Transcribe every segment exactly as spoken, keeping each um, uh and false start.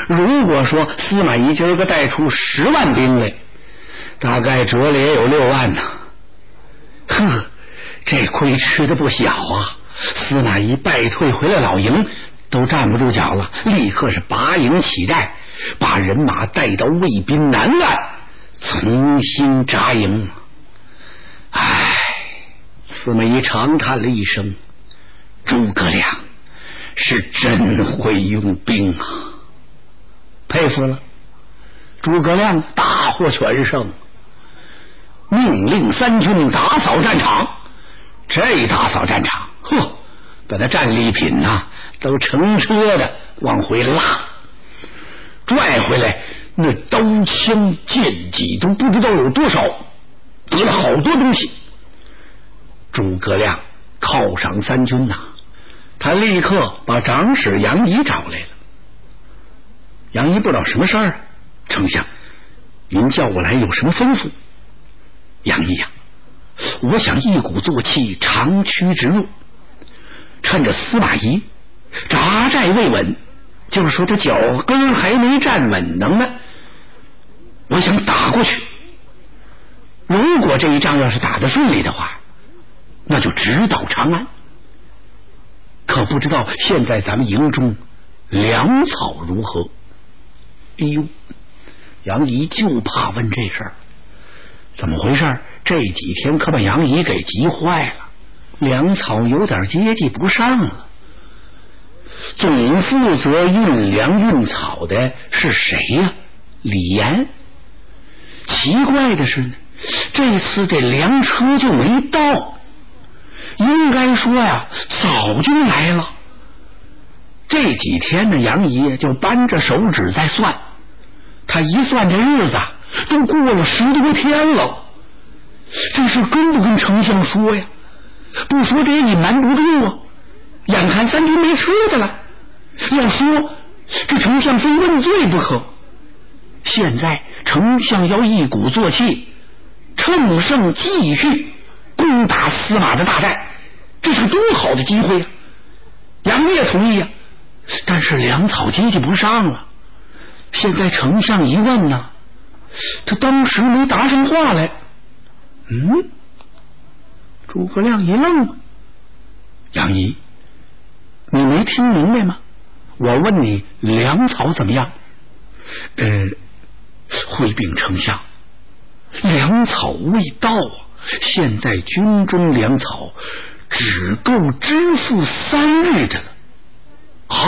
如果说司马懿今儿个带出十万兵来，大概折了也有六万呢。呵，这亏吃的不小啊！司马懿败退回了老营，都站不住脚了，立刻是拔营起寨，把人马带到渭滨南岸，重新扎营。唉，司马懿长叹了一声，诸葛亮是真会用兵啊，佩服了。诸葛亮大获全胜，命令三军打扫战场。这打扫战场，呵，把那战利品呐、啊、都乘车的往回拉，拽回来那刀枪剑戟都不知道有多少，得了好多东西。诸葛亮犒赏三军呐、啊，他立刻把长史杨仪找来了。杨仪不知道什么事儿啊，丞相，您叫我来有什么吩咐？杨仪呀、啊，我想一鼓作气，长驱直入，趁着司马懿扎寨未稳，就是说他脚跟还没站稳当呢，我想打过去。如果这一仗要是打得顺利的话，那就直捣长安。可不知道现在咱们营中粮草如何？哎呦，杨仪就怕问这事儿，怎么回事？这几天可把杨仪给急坏了，粮草有点接济不上了。总负责运粮运草的是谁呀？李严。奇怪的是呢，这次这粮车就没到，应该说呀，早就来了。这几天呢，杨仪就扳着手指在算，他一算这日子都过了十多天了。这事跟不跟丞相说呀？不说这也隐瞒不住啊！眼看三军没吃的了，要说这丞相非问罪不可。现在丞相要一鼓作气，乘胜继续攻打司马的大寨，这是多好的机会啊！杨业同意啊，但是粮草接济不上了。现在丞相一问呢，他当时没答上话来。嗯，诸葛亮一愣，杨仪，你没听明白吗？我问你粮草怎么样？呃，回禀丞相，粮草未到啊！现在军中粮草只够支付三日的了。啊！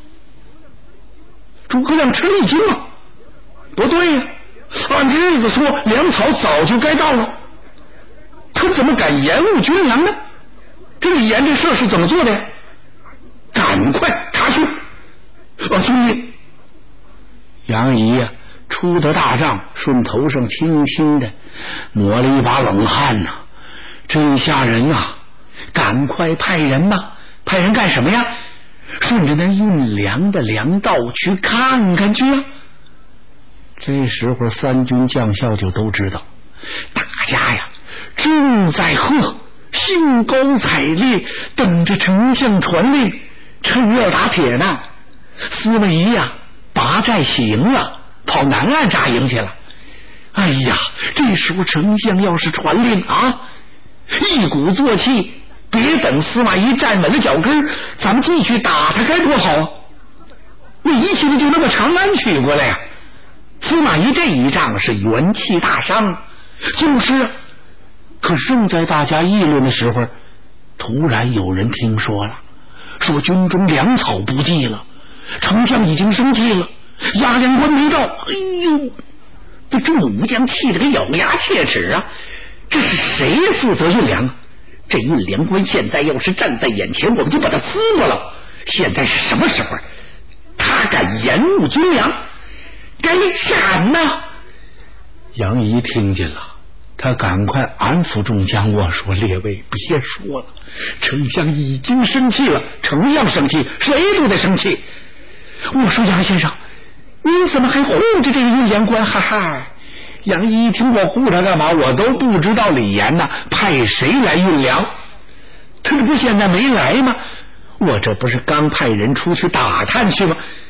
诸葛亮吃了一惊啊！不对呀、啊，按日子说，粮草早就该到了。他怎么敢延误军粮呢？这李严这事是怎么做的呀？赶快查询！啊，遵命。杨仪呀、啊，出得大帐，顺头上轻轻的抹了一把冷汗呐、啊，真吓人啊！赶快派人呐、啊，派人干什么呀？顺着那运粮的粮道去看看去啊！这时候三军将校就都知道，大家呀正在呵兴高采烈等着丞相传令，趁热打铁呢。司马懿呀拔寨起营了，跑南岸扎营去了。哎呀，这时候丞相要是传令啊，一鼓作气，别等司马懿站稳了脚跟，咱们继续打他该多好啊！那一气就能把长安取过来呀、啊！司马懿这一仗是元气大伤，就是。可正在大家议论的时候，突然有人听说了，说军中粮草不济了，丞相已经生气了，押粮官没到。哎呦，这众武将气得个咬牙切齿啊！这是谁负责运粮啊？这运粮官现在要是站在眼前，我们就把他撕过了。现在是什么时候？他敢延误军粮，该斩呐！杨仪听见了，他赶快安抚众将我说：“列位别说了，丞相已经生气了，丞相生气，谁都得生气。”我说：“杨先生，您怎么还护着这个运粮官？”哈哈，杨仪一听我护他干嘛？我都不知道李严呐派谁来运粮，他这不现在没来吗？我这不是刚派人出去打探去吗？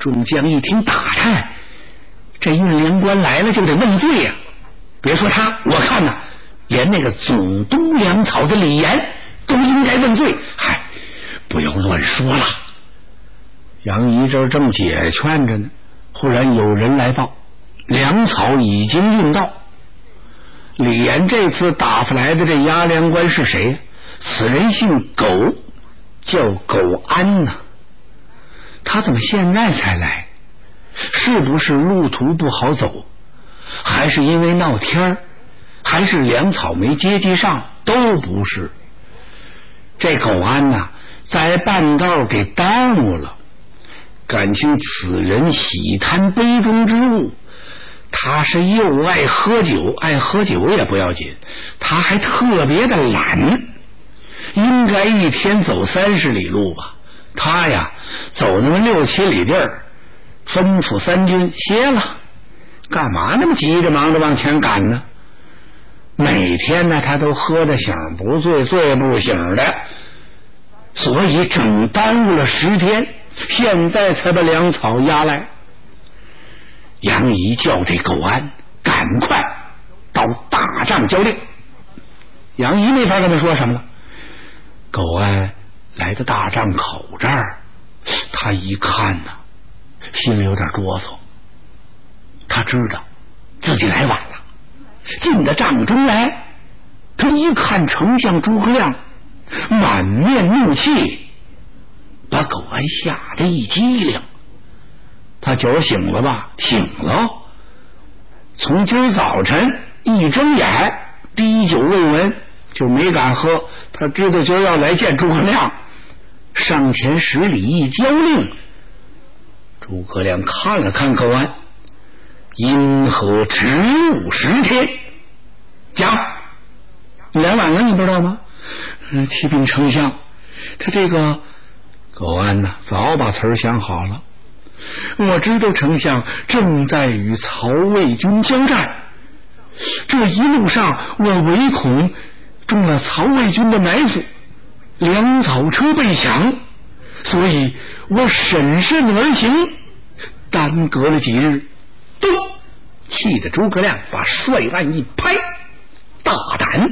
众将一听打探，这运粮官来了就得问罪呀、啊！别说他，我看呐、啊，连那个总督粮草的李严都应该问罪。嗨，不要乱说了。杨仪这正解劝着呢，忽然有人来报，粮草已经运到。李严这次打发来的这押粮官是谁？此人姓苟，叫苟安呐。他怎么现在才来？是不是路途不好走，还是因为闹天儿，还是粮草没接济上？都不是。这苟安呐，在半道给耽误了。感情此人喜贪杯中之物，他是又爱喝酒，爱喝酒也不要紧，他还特别的懒，应该一天走三十里路吧，他呀走那么六七里地儿，吩咐三军歇了，干嘛那么急着忙着往前赶呢？每天呢他都喝得醒不醉，醉不醒的，所以整耽误了十天，现在才把粮草押来。杨仪叫这苟安赶快到大帐交令。杨仪没法跟他说什么了。苟安来到大帐口这儿，他一看呢，心里有点哆嗦。他知道自己来晚了，进到帐中来，他一看丞相诸葛亮满面怒气，把苟安吓得一激灵。他酒醒了吧？醒了。从今儿早晨一睁眼，滴酒未闻，就没敢喝。他知道今儿要来见诸葛亮，上前十里一交令。诸葛亮看了看苟安，因何职务十天？讲，你来晚了，你不知道吗？嗯，启禀丞相，他这个苟安呢，早把词儿想好了。我知道丞相正在与曹魏军交战，这一路上我唯恐中了曹魏军的埋伏，粮草车被抢，所以我审慎而行，耽搁了几日。咚！气得诸葛亮把帅腕一拍，大胆！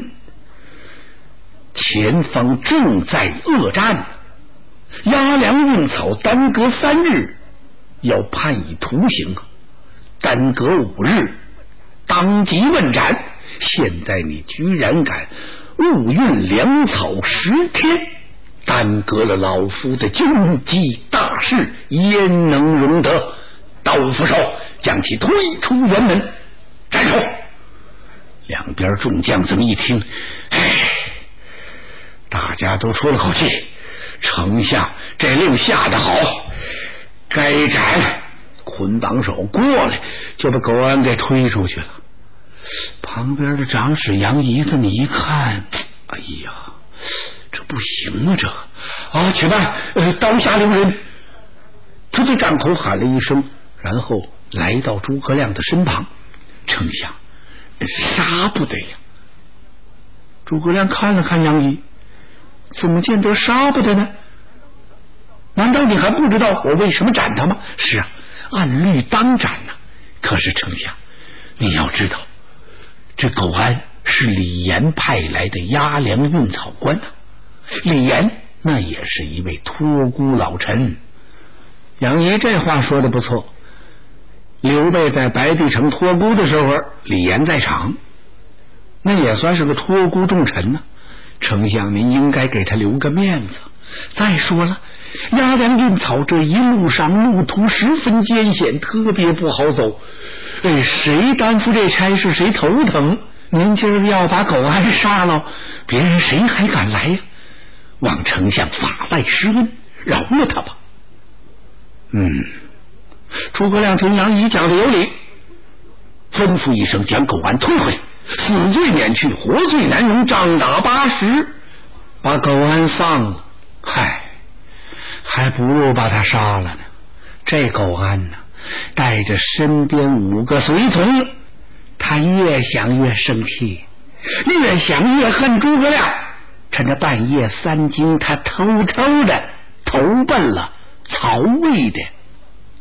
前方正在恶战，押粮运草耽搁三日，要判以徒刑，耽搁五日，当即问斩。现在你居然敢误运粮草十天，耽搁了老夫的军机大事，焉能容得？刀斧手，将其推出辕门，斩首！两边众将这么一听，唉，大家都出了口气。丞相这令下得好，该斩。捆绑手过来就把苟安给推出去了。旁边的长史杨仪这么一看，哎呀，这不行啊，这啊，且慢，呃，刀下留人。他对帐口喊了一声，然后来到诸葛亮的身旁。丞相，杀不得呀！诸葛亮看了看杨仪，怎么见得杀不得呢？难道你还不知道我为什么斩他吗？是啊，按律当斩呢、啊。可是丞相，你要知道，这苟安是李严派来的押粮运草官啊。李严那也是一位托孤老臣。杨仪这话说的不错。刘备在白帝城托孤的时候，李严在场，那也算是个托孤重臣呢、啊。丞相您应该给他留个面子。再说了，押粮运草这一路上路途十分艰险，特别不好走。哎，谁担负这差事谁头疼。您今儿要把苟安杀了，别人谁还敢来呀？望丞相法外施恩，饶了他吧。嗯，诸葛亮听杨仪讲的有理，吩咐一声将苟安推回，死罪免去，活罪难容，杖打八十，把苟安放了。嗨，还不如把他杀了呢。这苟安呢，带着身边五个随从，他越想越生气，越想越恨诸葛亮。趁着半夜三更，他偷偷的投奔了曹魏的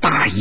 大